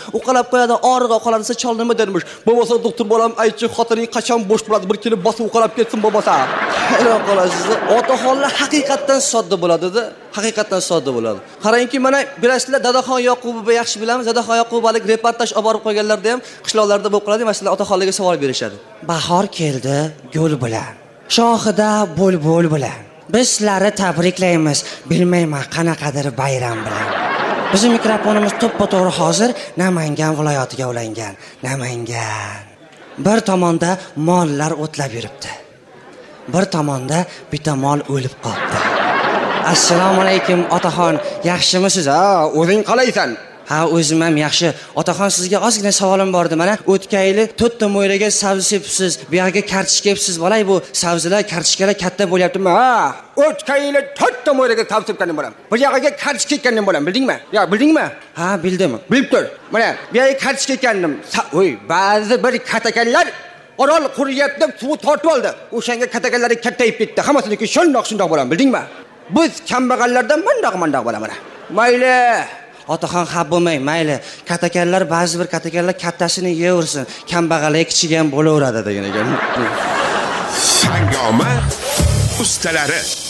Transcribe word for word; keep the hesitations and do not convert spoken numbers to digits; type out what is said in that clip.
uqalab qo'yadi, og'rig'i qoladi desa chol nima dermish? Bo'lmasa doktor bolam aytchi, xotining qachon bo'sh bo'ladi, bir kelib bosib uqalab ketsin bo'lmasa. Hayron qolasiz. Otaxonlar haqiqatan sodda bo'ladi-da, haqiqatan sodda bo'ladi. Qarangki, mana bilasizlar, Dadaxon Yoqubovni yaxshi bilamiz. Dadaxon Yoqubovalik reportaj olib borib qo'yganlarda ham qishloqlarda bo'lib qoladi, masalan, otaxonlarga savol berishadi. Bahor keldi gul bilan, shoxida bulbul bilan. Biz sizlarni tabriklaymiz. Bilmayman qanaqadir bayram bilan. Bizning mikrofonimiz to'ppa-to'g'ri hozir Namangan viloyatiga ulangan. Namangan. Bir tomonda mollar o'tlab yuribdi. Bir tomonda bitta mol o'lib qoldi. Assalomu alaykum otaxon, yaxshimisiz? Ha, o'zing qalaysan? Ha, o'zim ham yaxshi. Otaxon, sizga ozgina savolim bor edi. Mana o'tgan yili to'rtta mo'yraga sabzi sepsiz, bu yerga kartoshka sepsiz. Bo'lay, bu sabzilar, kartoshkalar katta bo'lyaptimi? Ha, o'tgan yili to'rtta mo'yraga sabzi sepganim bo'lam. Bu yerga kartoshka ekkanim bo'lam, bildingmi? Yo, bildingmi? Ha, bildim. Bilib tur. Mana bu yerga kartoshka ekkandim. Voy, ba'zi bir katakanlar Orol quriyapti deb suv tortib oldi. O'shanga katakanlari kattayib ketdi. Hammasiniki shundoq shundoq bo'lam, bildingmi? Biz kambag'allardan mundoq-mundoq bo'lamiz. Mayli. Otaxon xab bo'lmang, mayli. Katakanlar ba'zi bir katakanlar kattasini yeyaversin, kambag'alga kichigi ham bo'laveradi degan ekan. Sangoma ustalari